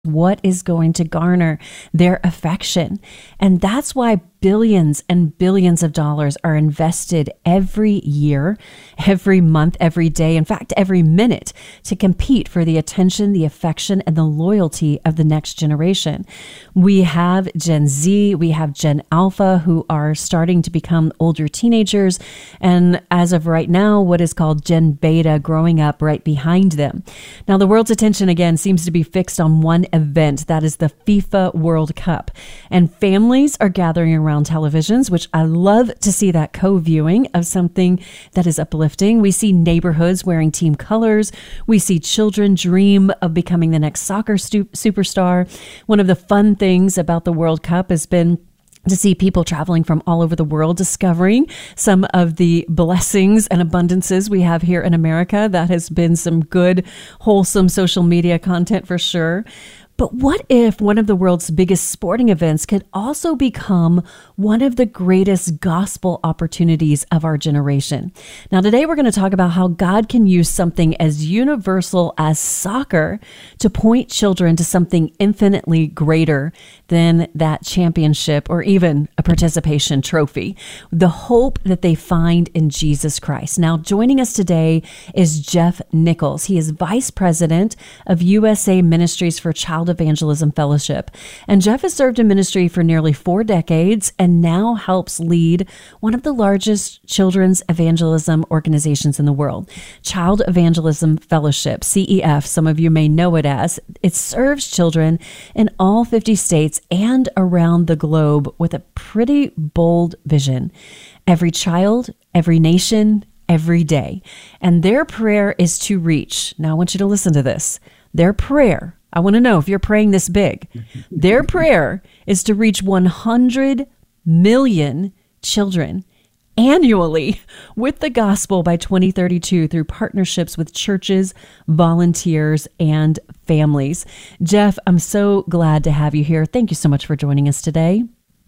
what is going to garner their affection. And that's why billions and billions of dollars are invested every year, every month, every day, in fact, every minute, to compete for the attention, the affection, and the loyalty of the next generation. We have Gen Z, we have Gen Alpha, who are starting to become older teenagers, and as of right now, what is called Gen Beta growing up right behind them. Now, the world's attention, again, seems to be fixed on one event, that is the FIFA World Cup. And families are gathering around televisions, which I love to see that co-viewing of something that is uplifting. We see neighborhoods wearing team colors. We see children dream of becoming the next soccer superstar. One of the fun things about the World Cup has been to see people traveling from all over the world discovering some of the blessings and abundances we have here in America. That has been some good, wholesome social media content for sure. But what if one of the world's biggest sporting events could also become one of the greatest gospel opportunities of our generation? Now, today we're going to talk about how God can use something as universal as soccer to point children to something infinitely greater than that championship or even a participation trophy, the hope that they find in Jesus Christ. Now, joining us today is Jeff Nichols. He is Vice President of USA Ministries for Child Evangelism Fellowship. And Jeff has served in ministry for nearly 4 decades and now helps lead one of the largest children's evangelism organizations in the world, Child Evangelism Fellowship, CEF. Some of you may know it as. It serves children in all 50 states and around the globe with a pretty bold vision. Every child, every nation, every day. And their prayer is to reach. Now I want you to listen to this. Their prayer, I want to know if you're praying this big. Their prayer is to reach 100 million children annually with the gospel by 2032 through partnerships with churches, volunteers, and families. Jeff, I'm so glad to have you here. Thank you so much for joining us today.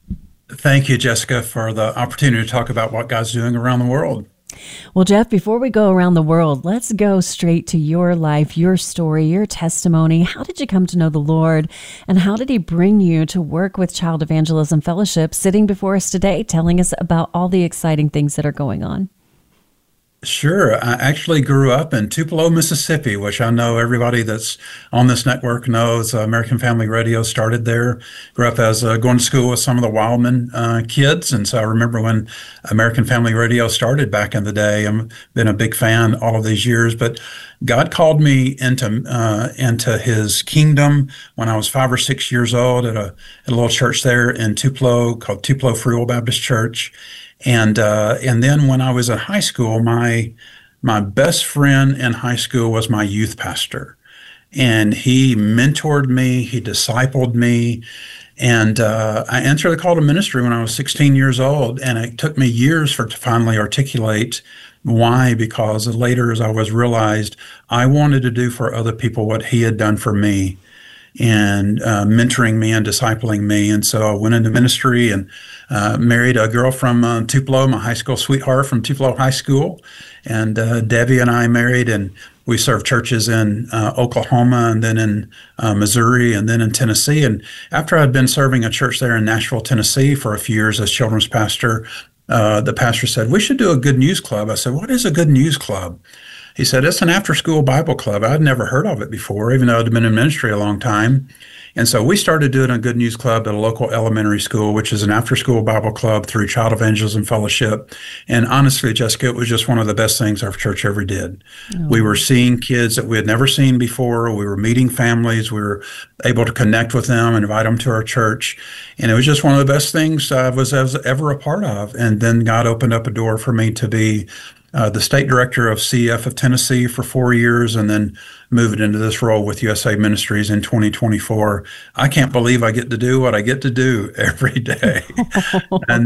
Thank you, Jessica, for the opportunity to talk about what God's doing around the world. Well, Jeff, before we go around the world, let's go straight to your life, your story, your testimony. How did you come to know the Lord, and how did he bring you to work with Child Evangelism Fellowship, sitting before us today, telling us about all the exciting things that are going on? Sure. I actually grew up in Tupelo, Mississippi, which I know everybody that's on this network knows. American Family Radio started there. Grew up as going to school with some of the Wildman kids. And so I remember when American Family Radio started back in the day. I've been a big fan all of these years. But God called me into his kingdom when I was 5 or 6 years old at a little church there in Tupelo called Tupelo Free Will Baptist Church. And then when I was in high school, my best friend in high school was my youth pastor, and he mentored me, he discipled me, and I answered the call to ministry when I was 16 years old, and it took me years to finally articulate why, because later as I was realized I wanted to do for other people what he had done for me, and mentoring me and discipling me. And so I went into ministry and married a girl from Tupelo, my high school sweetheart from Tupelo High School. And Debbie and I married, and we served churches in Oklahoma, and then in Missouri, and then in Tennessee. And after I'd been serving a church there in Nashville, Tennessee for a few years as children's pastor, the pastor said, "We should do a good news club." I said, "What is a good news club?" He said, "It's an after-school Bible club." I'd never heard of it before, even though I'd been in ministry a long time. And so we started doing a Good News Club at a local elementary school, which is an after-school Bible club through Child Evangelism Fellowship. And honestly, Jessica, it was just one of the best things our church ever did. Oh. We were seeing kids that we had never seen before. We were meeting families. We were able to connect with them and invite them to our church. And it was just one of the best things I was ever a part of. And then God opened up a door for me to be the state director of CEF of Tennessee for 4 years, and then moved into this role with USA Ministries in 2024. I can't believe I get to do what I get to do every day. And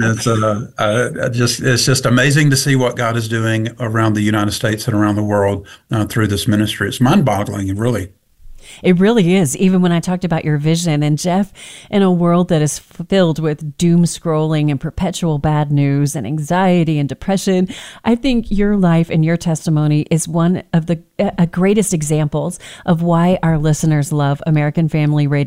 it's just amazing to see what God is doing around the United States and around the world through this ministry. It's mind-boggling, really. It really is. Even when I talked about your vision, and Jeff, in a world that is filled with doom scrolling and perpetual bad news and anxiety and depression, I think your life and your testimony is one of the greatest examples of why our listeners love American Family Radio.